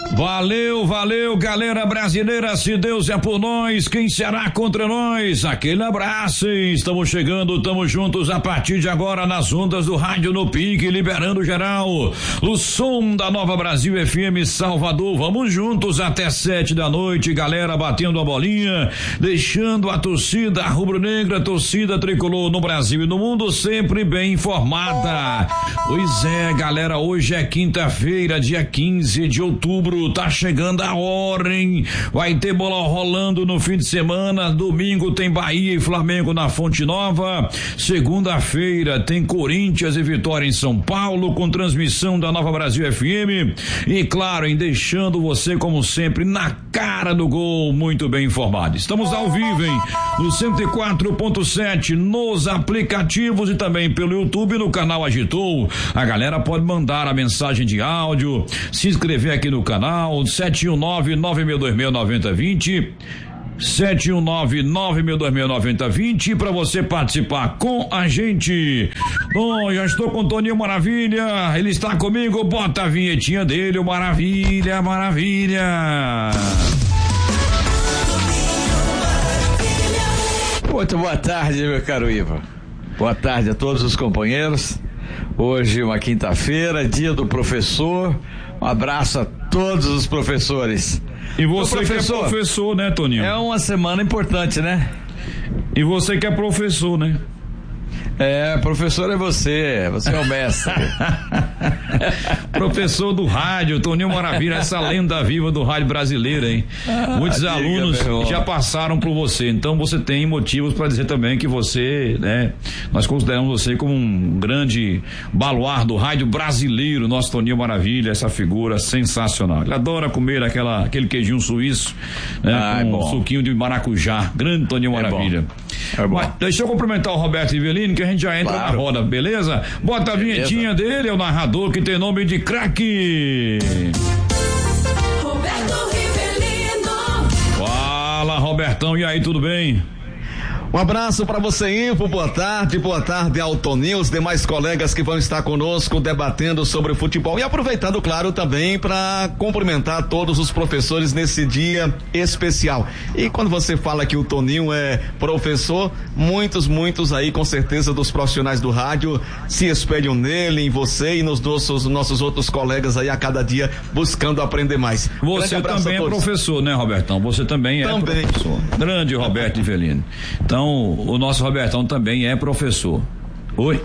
Valeu, galera brasileira, se Deus é por nós, quem será contra nós? Aquele abraço, hein? Estamos chegando, estamos juntos a partir de agora nas ondas do rádio no Pique, liberando geral, o som da Nova Brasil FM Salvador, vamos juntos até 7 da noite, galera batendo a bolinha, deixando a torcida rubro-negra, torcida tricolor no Brasil e no mundo sempre bem informada. Pois é, galera, hoje é quinta-feira, dia 15 de outubro, tá chegando a hora, hein? Vai ter bola rolando no fim de semana, domingo tem Bahia e Flamengo na Fonte Nova, segunda-feira tem Corinthians e Vitória em São Paulo, com transmissão da Nova Brasil FM e claro, em deixando você como sempre na cara do gol, muito bem informado. Estamos ao vivo, hein? No 104.7, nos aplicativos e também pelo YouTube no canal Agitou. A galera pode mandar a mensagem de áudio, se inscrever aqui no canal 719-9626-9020 719-9626-9020 para você participar com a gente. Bom, já estou com o Toninho Maravilha, ele está comigo, bota a vinhetinha dele, o Maravilha. Muito boa tarde, meu caro Ivo. Boa tarde a todos os companheiros. Hoje uma quinta-feira, dia do professor. Um abraço a todos os professores. E você que é professor, né, Toninho? É uma semana importante, né? E você que é professor, né? Professor é você é o mestre. Professor do rádio, Toninho Maravilha, essa lenda viva do rádio brasileiro, hein? Muitos alunos já passaram por você, então você tem motivos para dizer também que você, né? Nós consideramos você como um grande baluarte do rádio brasileiro, nosso Toninho Maravilha, essa figura sensacional. Ele adora comer aquele queijinho suíço, né? Com suquinho de maracujá, grande Toninho Maravilha. Bom. Mas deixa eu cumprimentar o Roberto Rivelino, que a gente já entra na roda, beleza? Bota a vinhetinha dele, é o narrador que tem nome de craque. Roberto Rivelino. Fala, Robertão, e aí, tudo bem? Um abraço para você, Ivo, boa tarde ao Toninho, os demais colegas que vão estar conosco debatendo sobre o futebol e aproveitando, claro, também para cumprimentar todos os professores nesse dia especial. E quando você fala que o Toninho é professor, muitos aí, com certeza, dos profissionais do rádio se espelham nele, em você e nos nossos outros colegas aí a cada dia buscando aprender mais. Você também é professor, né, Robertão? Você também é professor. Grande Roberto Rivelino. Então, o nosso Robertão também é professor. Oi?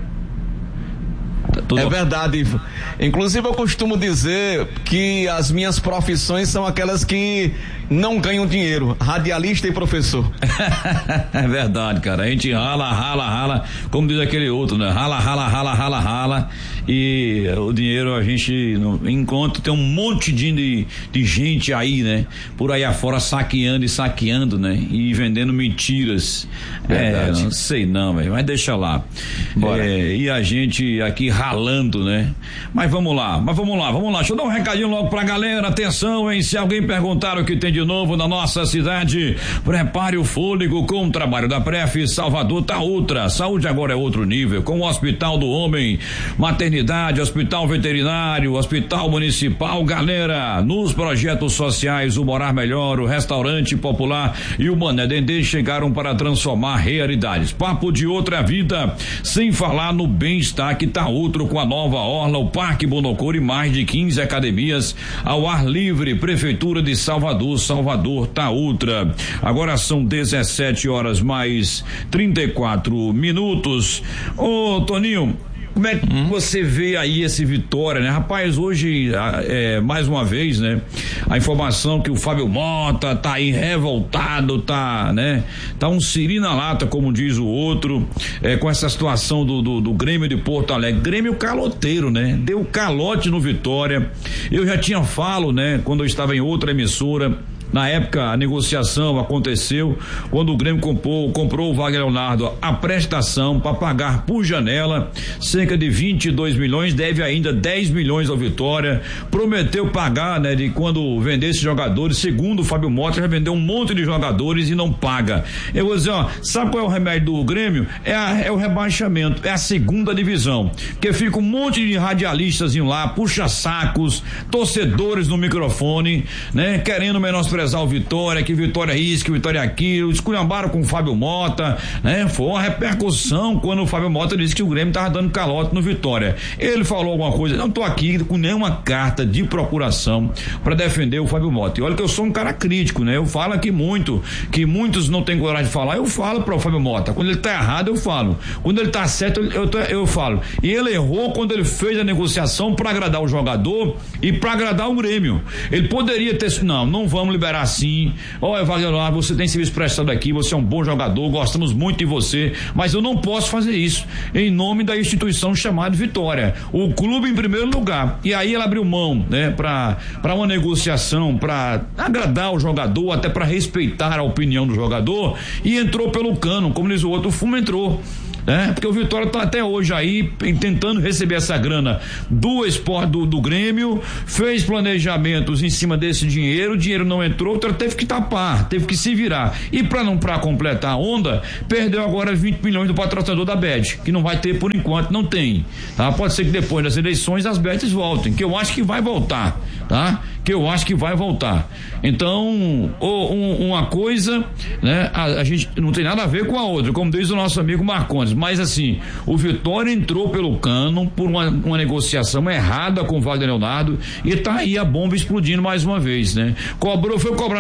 É verdade, Ivo. Inclusive eu costumo dizer que as minhas profissões são aquelas que não ganham dinheiro, radialista e professor. É verdade, cara, a gente rala, como diz aquele outro, né? Rala, e o dinheiro a gente não encontra, tem um monte de gente aí, né? Por aí afora saqueando, né? E vendendo mentiras. Não sei não, velho, mas deixa lá. E a gente aqui ralando, né? Mas vamos lá, deixa eu dar um recadinho logo pra galera, atenção, hein? Se alguém perguntar o que tem de novo na nossa cidade, prepare o fôlego com o trabalho da Pref Salvador tá outra, saúde agora é outro nível, com o Hospital do Homem, maternidade, hospital veterinário, hospital municipal, galera, nos projetos sociais, o Morar Melhor, o Restaurante Popular e o Mané Dendê chegaram para transformar realidades, papo de outra vida, sem falar no bem-estar que tá outro com a nova orla, o Parque Bonocor e mais de 15 academias ao ar livre, Prefeitura de Salvador tá outra. Agora são 17 horas mais 34 minutos. Ô, Toninho, como é que você vê aí esse Vitória, né? Rapaz, hoje, mais uma vez, né? A informação que o Fábio Mota tá aí revoltado, tá, né? Tá um siri na lata, como diz o outro, com essa situação do Grêmio de Porto Alegre. Grêmio caloteiro, né? Deu calote no Vitória. Eu já tinha falo, né? Quando eu estava em outra emissora, Na época, a negociação aconteceu quando o Grêmio comprou o Wagner Leonardo a prestação para pagar por janela cerca de 22 milhões, deve ainda 10 milhões ao Vitória, prometeu pagar, né, de quando vendesse jogadores. Segundo o Fábio Mota, já vendeu um monte de jogadores e não paga. Eu vou dizer, ó, sabe qual é o remédio do Grêmio? É o rebaixamento, é a segunda divisão, porque fica um monte de radialistas lá, puxa-sacos, torcedores no microfone, né, querendo menosprezar o Vitória, que Vitória é isso, que Vitória é aquilo, esculhambaram com o Fábio Mota, né? Foi uma repercussão quando o Fábio Mota disse que o Grêmio tava dando calote no Vitória. Ele falou alguma coisa, não tô aqui com nenhuma carta de procuração para defender o Fábio Mota. E olha que eu sou um cara crítico, né? Eu falo aqui muito, que muitos não têm coragem de falar, eu falo para o Fábio Mota. Quando ele tá errado, eu falo. Quando ele tá certo, eu falo. E ele errou quando ele fez a negociação para agradar o jogador e para agradar o Grêmio. Ele poderia ter, não vamos liberar assim. Olha, Wagner, você tem serviço prestado aqui, você é um bom jogador, gostamos muito de você, mas eu não posso fazer isso em nome da instituição chamada Vitória, o clube em primeiro lugar. E aí ela abriu mão, né, para uma negociação, para agradar o jogador, até para respeitar a opinião do jogador, e entrou pelo cano, como diz o outro, o fumo entrou. Porque o Vitória tá até hoje aí tentando receber essa grana do esporte do Grêmio, fez planejamentos em cima desse dinheiro, o dinheiro não entrou, então teve que tapar, teve que se virar. E para completar a onda, perdeu agora 20 milhões do patrocinador da Bet, que não vai ter por enquanto, não tem, tá? Pode ser que depois das eleições as Bets voltem, que eu acho que vai voltar, tá? Então, uma coisa, né? A gente não tem nada a ver com a outra, como diz o nosso amigo Marcondes, mas assim, o Vitória entrou pelo cano por uma negociação errada com o Wagner Leonardo e tá aí a bomba explodindo mais uma vez, né? Foi cobrar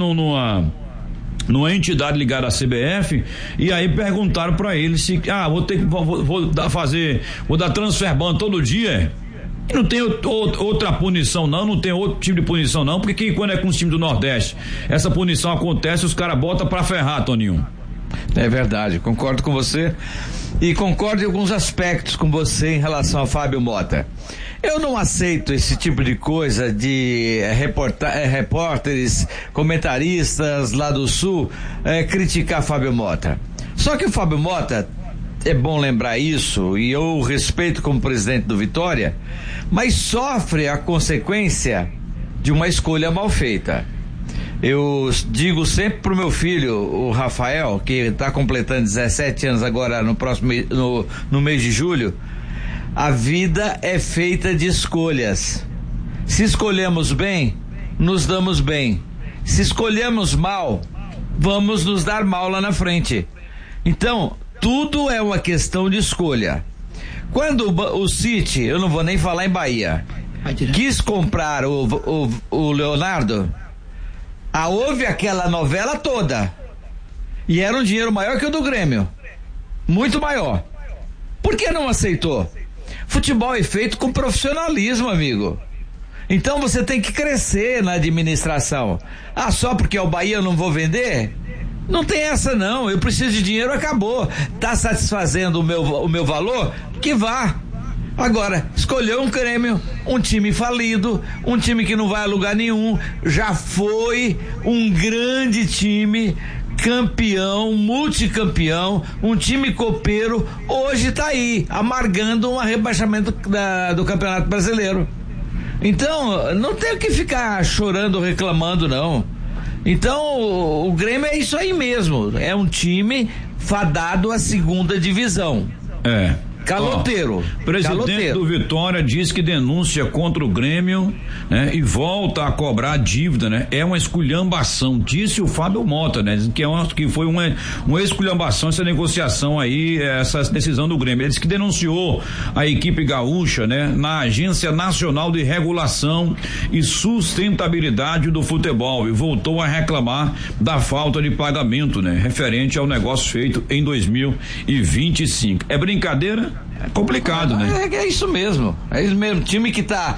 numa entidade ligada à CBF, e aí perguntaram para ele se, vou dar transfer ban todo dia. E não tem outra punição não tem outro tipo de punição não, porque quando é com os times do Nordeste, essa punição acontece, os caras botam pra ferrar, Toninho. É verdade, concordo com você e concordo em alguns aspectos com você em relação a Fábio Mota. Eu não aceito esse tipo de coisa de repórteres, comentaristas lá do Sul criticar Fábio Mota. Só que o Fábio Mota, é bom lembrar isso, e eu respeito como presidente do Vitória, mas sofre a consequência de uma escolha mal feita. Eu digo sempre pro meu filho, o Rafael, que está completando 17 anos agora no mês de julho, a vida é feita de escolhas. Se escolhemos bem, nos damos bem. Se escolhemos mal, vamos nos dar mal lá na frente. Então, tudo é uma questão de escolha. Quando o City, eu não vou nem falar em Bahia, quis comprar o Leonardo, houve aquela novela toda, e era um dinheiro maior que o do Grêmio, muito maior. Por que não aceitou? Futebol é feito com profissionalismo, amigo. Então você tem que crescer na administração. Só porque é o Bahia eu não vou vender? Não tem essa não, eu preciso de dinheiro, acabou. Tá satisfazendo o meu valor? Que vá. Agora, escolheu um Grêmio, um time falido, um time que não vai a lugar nenhum, já foi um grande time, campeão, multicampeão, um time copeiro, hoje tá aí, amargando um rebaixamento do Campeonato Brasileiro. Então, não tem o que ficar chorando, reclamando, não. Então, o Grêmio é isso aí mesmo, é um time fadado à segunda divisão. Caloteiro. Presidente do Vitória diz que denúncia contra o Grêmio, né, e volta a cobrar a dívida, né? É uma esculhambação, disse o Fábio Mota, né? Que foi uma esculhambação essa negociação aí, essa decisão do Grêmio. Ele disse que denunciou a equipe gaúcha, né, na Agência Nacional de Regulação e Sustentabilidade do Futebol e voltou a reclamar da falta de pagamento, né? Referente ao negócio feito em 2025. É brincadeira? É complicado, né? É isso mesmo. É isso mesmo. Time que tá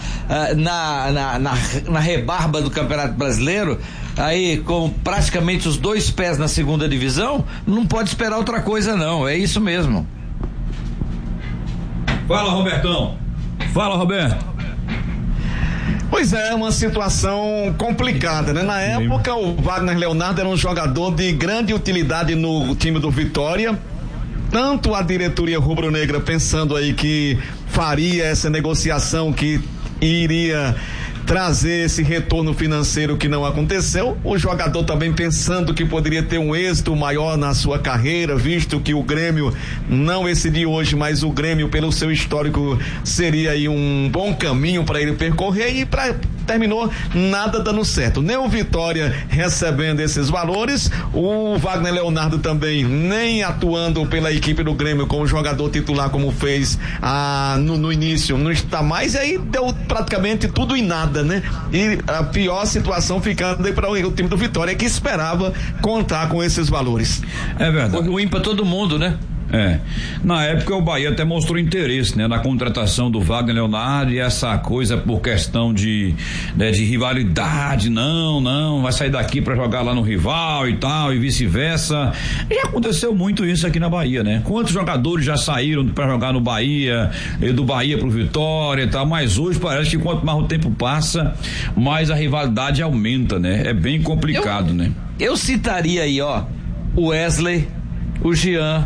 na rebarba do Campeonato Brasileiro, aí com praticamente os 2 pés na segunda divisão, não pode esperar outra coisa, não. É isso mesmo. Fala, Robertão. Fala, Roberto. Pois é, uma situação complicada, né? Na época, o Wagner Leonardo era um jogador de grande utilidade no time do Vitória. Tanto a diretoria rubro-negra pensando aí que faria essa negociação que iria trazer esse retorno financeiro que não aconteceu, o jogador também pensando que poderia ter um êxito maior na sua carreira, visto que o Grêmio, não esse de hoje, mas o Grêmio pelo seu histórico seria aí um bom caminho para ele percorrer e terminou nada dando certo, nem o Vitória recebendo esses valores, o Wagner Leonardo também nem atuando pela equipe do Grêmio como jogador titular como fez no início, não está mais, e aí deu praticamente tudo em nada, né? E a pior situação ficando aí para o time do Vitória, que esperava contar com esses valores. É verdade. Foi ruim para todo mundo, né? Na época o Bahia até mostrou interesse, né, na contratação do Wagner Leonardo, e essa coisa por questão de rivalidade, não, vai sair daqui pra jogar lá no rival e tal, e vice-versa. Já aconteceu muito isso aqui na Bahia, né? Quantos jogadores já saíram pra jogar no Bahia, e do Bahia pro Vitória e tal, mas hoje parece que quanto mais o tempo passa, mais a rivalidade aumenta, né? É bem complicado, né? Eu citaria aí, ó, o Wesley, o Jean,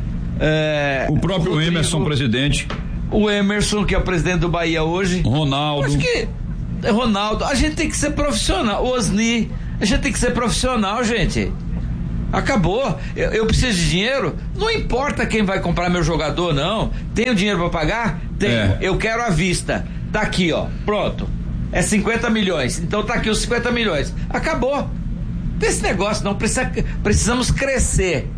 o próprio Rodrigo, Emerson, presidente. O Emerson, que é o presidente do Bahia hoje. Ronaldo. Acho que Ronaldo, a gente tem que ser profissional. O Osni, a gente tem que ser profissional, gente. Acabou. Eu preciso de dinheiro. Não importa quem vai comprar meu jogador, não. Tenho dinheiro pra pagar? Tenho. Eu quero à vista. Tá aqui, ó. Pronto. É 50 milhões. Então tá aqui os 50 milhões. Acabou. Desse negócio não. Precisamos crescer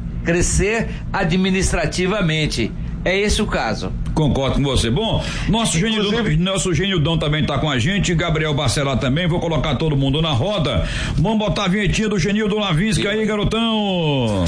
administrativamente. É esse o caso. Concordo com você. Bom, nosso Genildão também tá com a gente, Gabriel Barcelar também, vou colocar todo mundo na roda. Vamos botar a vinhetinha do Genildo Lavinsky aí, garotão.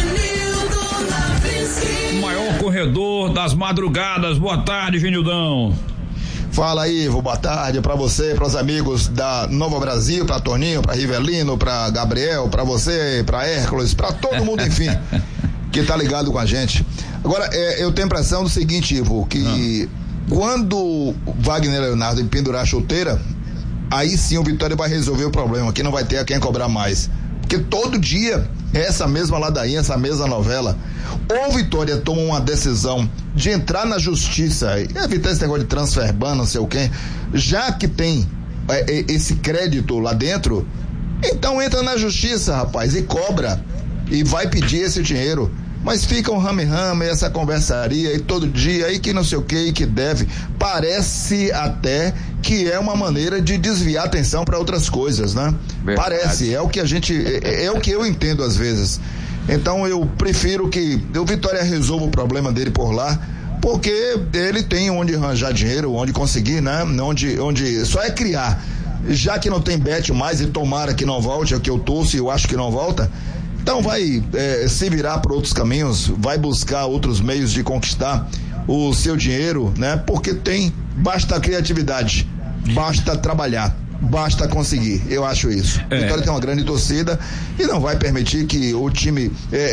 O maior corredor das madrugadas. Boa tarde, Genildão. Fala aí, Ivo, boa tarde pra você, pros amigos da Nova Brasil, pra Toninho, pra Rivelino, pra Gabriel, pra você, pra Hércules, pra todo mundo, enfim, que tá ligado com a gente. Agora, eu tenho a impressão do seguinte, Ivo, que quando o Wagner Leonardo pendurar a chuteira, aí sim o Vitória vai resolver o problema, que não vai ter a quem cobrar mais. Porque todo dia é essa mesma ladainha, essa mesma novela. Ou o Vitória toma uma decisão de entrar na justiça e evitar esse negócio de transfer ban, não sei o quê, já que tem esse crédito lá dentro, então entra na justiça, rapaz, e cobra, e vai pedir esse dinheiro. Mas fica um rame-rame, essa conversaria, e todo dia, aí que não sei o que, e que deve. Parece até que é uma maneira de desviar a atenção para outras coisas, né? Verdade. Parece, é o que o que eu entendo às vezes. Então eu prefiro que o Vitória resolva o problema dele por lá, porque ele tem onde arranjar dinheiro, onde conseguir, né? Onde só é criar. Já que não tem bet mais, e tomara que não volte, é o que eu torço e eu acho que não volta. Então vai se virar por outros caminhos, vai buscar outros meios de conquistar o seu dinheiro, né? Porque basta criatividade, basta trabalhar, basta conseguir, eu acho isso. Vitória tem uma grande torcida e não vai permitir que o time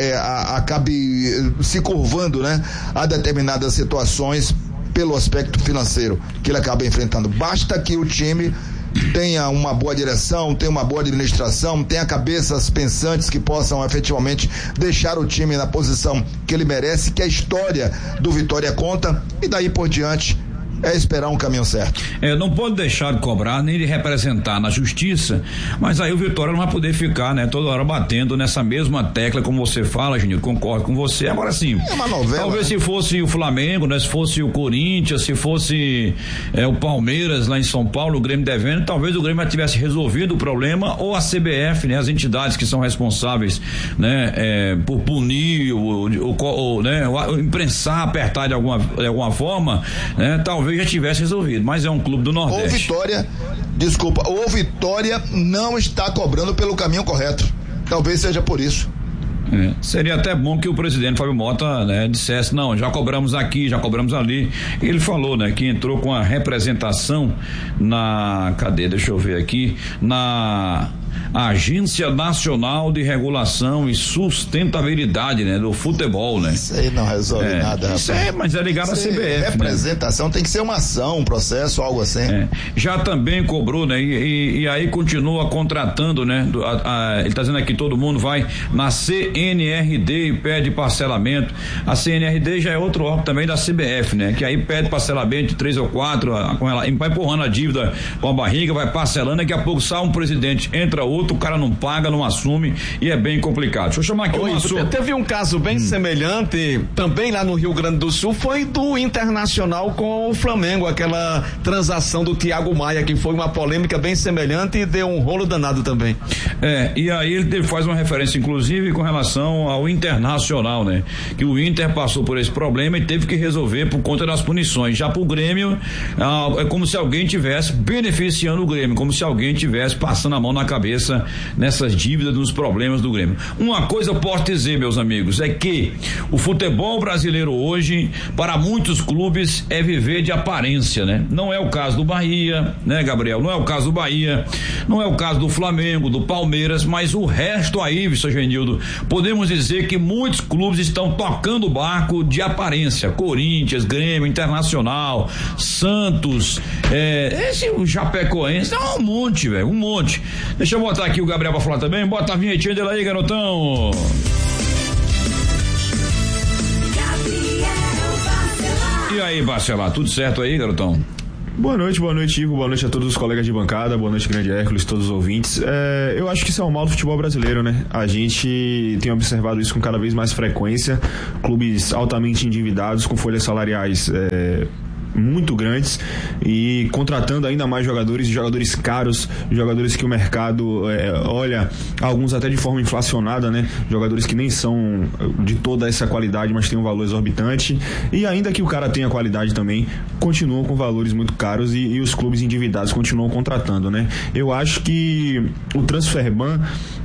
acabe se curvando, né? A determinadas situações pelo aspecto financeiro que ele acaba enfrentando. Basta que o time tenha uma boa direção, tenha uma boa administração, tenha cabeças pensantes que possam efetivamente deixar o time na posição que ele merece, que a história do Vitória conta, e daí por diante é esperar um caminho certo. Não pode deixar de cobrar, nem de representar na justiça, mas aí o Vitória não vai poder ficar, né, toda hora batendo nessa mesma tecla, como você fala, Genil, concordo com você. Agora sim, é uma novela, talvez, né? Se fosse o Flamengo, né, se fosse o Corinthians, se fosse o Palmeiras lá em São Paulo, o Grêmio devendo, talvez o Grêmio já tivesse resolvido o problema, ou a CBF, né, as entidades que são responsáveis, né, por punir né, imprensar, apertar de alguma forma, né, talvez já tivesse resolvido, mas é um clube do Nordeste. O Vitória não está cobrando pelo caminho correto. Talvez seja por isso. Seria até bom que o presidente Fábio Mota, né, dissesse, não, já cobramos aqui, já cobramos ali. Ele falou, né, que entrou com a representação deixa eu ver aqui, a Agência Nacional de Regulação e Sustentabilidade, né, do futebol, né? Isso aí não resolve nada, rapaz. Isso mas é ligado à CBF. Representação, né? Tem que ser uma ação, um processo, algo assim. Já também cobrou, né? E aí continua contratando, né? Ele tá dizendo aqui, todo mundo vai na CNRD e pede parcelamento. A CNRD já é outro órgão também da CBF, né? Que aí pede parcelamento de 3 ou 4, vai empurrando a dívida com a barriga, vai parcelando, daqui a pouco sai um presidente, entra outro, o cara não paga, não assume e é bem complicado. Deixa eu chamar aqui o nosso... Teve um caso bem semelhante, também lá no Rio Grande do Sul, foi do Internacional com o Flamengo, aquela transação do Thiago Maia, que foi uma polêmica bem semelhante e deu um rolo danado também. E aí ele faz uma referência, inclusive, com relação ao Internacional, né? Que o Inter passou por esse problema e teve que resolver por conta das punições. Já pro Grêmio, é como se alguém tivesse beneficiando o Grêmio, como se alguém tivesse passando a mão na cabeça nessas dívidas, nos problemas do Grêmio. Uma coisa eu posso dizer, meus amigos, é que o futebol brasileiro hoje, para muitos clubes, é viver de aparência, né? Não é o caso do Bahia, né, Gabriel? Não é o caso do Bahia, não é o caso do Flamengo, do Palmeiras, mas o resto aí, seu Genildo, podemos dizer que muitos clubes estão tocando o barco de aparência. Corinthians, Grêmio, Internacional, Santos, o Chapecoense, um monte, velho, um monte. Deixa eu botar aqui o Gabriel pra falar também, bota a vinhetinha dele aí, garotão. E aí, Barcelar, tudo certo aí, garotão? Boa noite, Ivo, boa noite a todos os colegas de bancada, boa noite, grande Hércules, todos os ouvintes. Eu acho que isso é um mal do futebol brasileiro, né? A gente tem observado isso com cada vez mais frequência, clubes altamente endividados, com folhas salariais muito grandes e contratando ainda mais jogadores caros, jogadores que o mercado olha, alguns até de forma inflacionada, né? Jogadores que nem são de toda essa qualidade, mas tem um valor exorbitante, e ainda que o cara tenha qualidade também, continuam com valores muito caros e os clubes endividados continuam contratando, né? Eu acho que o Transferban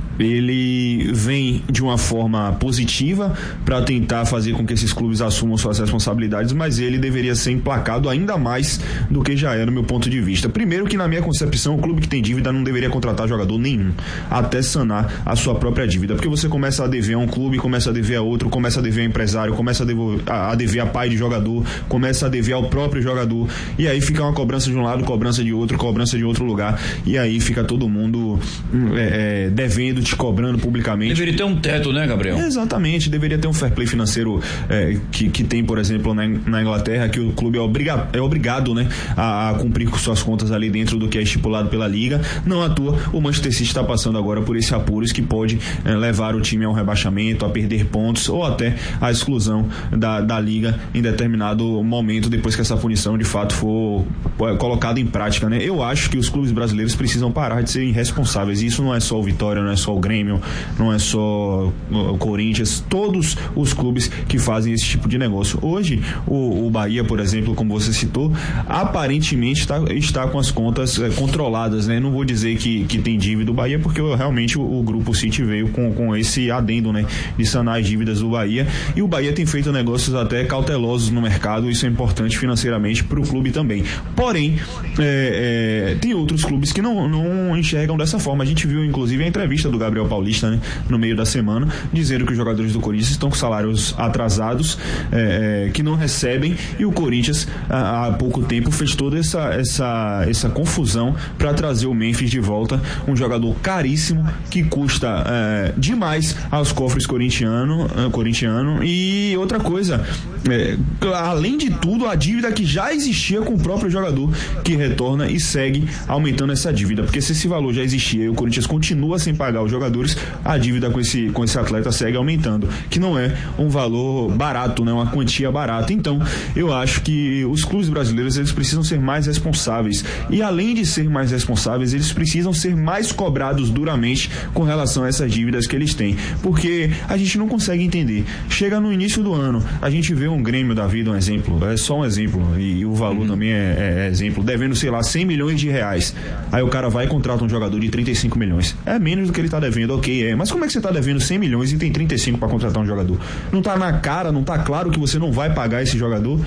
ele vem de uma forma positiva para tentar fazer com que esses clubes assumam suas responsabilidades, mas ele deveria ser emplacado ainda mais do que já é, no meu ponto de vista. Primeiro que, na minha concepção, o clube que tem dívida não deveria contratar jogador nenhum até sanar a sua própria dívida, porque você começa a dever a um clube, começa a dever a outro, começa a dever a empresário, começa a dever a pai de jogador, começa a dever ao próprio jogador, e aí fica uma cobrança de um lado, cobrança de outro lugar, e aí fica todo mundo devendo, te cobrando publicamente. Deveria ter um teto, né, Gabriel? Exatamente, deveria ter um fair play financeiro que tem, por exemplo, na Inglaterra, que o clube é obrigado, né, a cumprir com suas contas ali dentro do que é estipulado pela liga. Não à toa, o Manchester City está passando agora por esse apuros que pode levar o time a um rebaixamento, a perder pontos ou até a exclusão da liga em determinado momento, depois que essa punição de fato for colocada em prática, né? Eu acho que os clubes brasileiros precisam parar de serem irresponsáveis, e isso não é só o Vitória, não é só o Grêmio, não é só o Corinthians, todos os clubes que fazem esse tipo de negócio. Hoje, o Bahia, por exemplo, como você citou, aparentemente está com as contas controladas, né? Não vou dizer que tem dívida do Bahia, porque realmente o Grupo City veio com esse adendo, né, de sanar as dívidas do Bahia, e o Bahia tem feito negócios até cautelosos no mercado, isso é importante financeiramente para o clube também. Porém, tem outros clubes que não enxergam dessa forma. A gente viu, inclusive, a entrevista do Gabriel Paulista, né, no meio da semana, dizendo que os jogadores do Corinthians estão com salários atrasados, que não recebem, e o Corinthians há pouco tempo fez toda essa confusão para trazer o Memphis de volta, um jogador caríssimo que custa demais aos cofres corintiano. E outra coisa, além de tudo, a dívida que já existia com o próprio jogador, que retorna e segue aumentando essa dívida, porque se esse valor já existia e o Corinthians continua sem pagar os jogadores, a dívida com esse atleta segue aumentando, que não é um valor barato, né? Uma quantia barata. Então, eu acho que os clubes brasileiros, eles precisam ser mais responsáveis, e além de ser mais responsáveis, eles precisam ser mais cobrados duramente com relação a essas dívidas que eles têm, porque a gente não consegue entender. Chega no início do ano, a gente vê um Grêmio da vida, um exemplo, é só um exemplo, e o valor também é exemplo, devendo, sei lá, 100 milhões de reais. Aí o cara vai e contrata um jogador de 35 milhões. É menos do que ele tá devendo, ok, mas como é que você tá devendo 100 milhões e tem 35 para contratar um jogador? Não tá na cara, não tá claro que você não vai pagar esse jogador?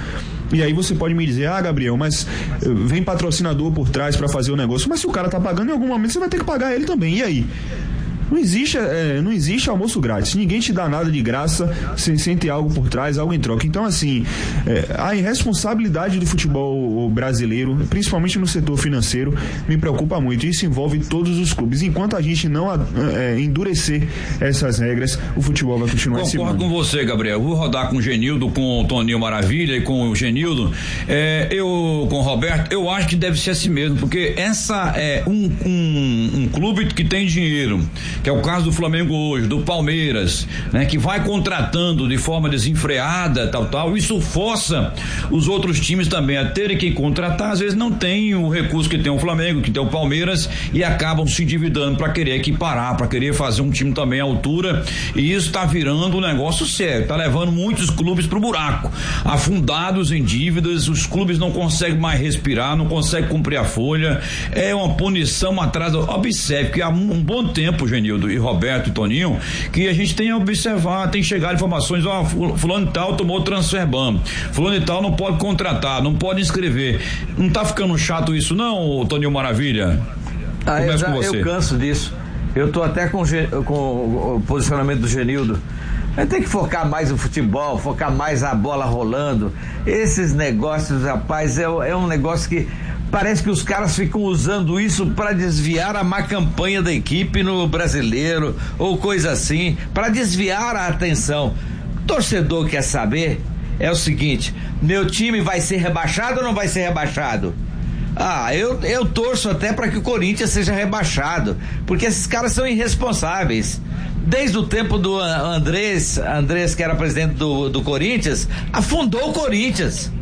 E aí você pode me dizer, Gabriel, mas vem patrocinador por trás para fazer o negócio. Mas se o cara tá pagando, em algum momento você vai ter que pagar ele também. E aí? Não existe almoço grátis. Ninguém te dá nada de graça sem ter algo por trás, algo em troca. Então, assim, a irresponsabilidade do futebol brasileiro, principalmente no setor financeiro, me preocupa muito. Isso envolve todos os clubes. Enquanto a gente não endurecer essas regras, o futebol vai continuar esse Concordo com você, Gabriel. Vou rodar com o Genildo, com o Toninho Maravilha e com o Genildo. Eu, com o Roberto, eu acho que deve ser assim mesmo, porque essa é um clube que tem dinheiro, que é o caso do Flamengo hoje, do Palmeiras, né, que vai contratando de forma desenfreada, tal, isso força os outros times também a terem que contratar, às vezes não tem o recurso que tem o Flamengo, que tem o Palmeiras, e acabam se endividando para querer equiparar, para querer fazer um time também à altura, e isso está virando um negócio sério, está levando muitos clubes pro buraco, afundados em dívidas, os clubes não conseguem mais respirar, não conseguem cumprir a folha, é uma punição atrás. Observe que há um bom tempo, Genildo e Roberto e Toninho, que a gente tem a observar, tem chegado informações, fulano e tal tomou transfer ban, fulano e tal não pode contratar, não pode inscrever. Não tá ficando chato isso não, Toninho Maravilha? Eu canso disso. Eu tô até com o posicionamento do Genildo. Tem que focar mais no futebol, focar mais a bola rolando. Esses negócios, rapaz, é um negócio que parece que os caras ficam usando isso para desviar a má campanha da equipe no Brasileiro ou coisa assim, para desviar a atenção. O torcedor quer saber é o seguinte: meu time vai ser rebaixado ou não vai ser rebaixado? Eu torço até para que o Corinthians seja rebaixado, porque esses caras são irresponsáveis. Desde o tempo do Andrés, que era presidente do Corinthians, afundou o Corinthians.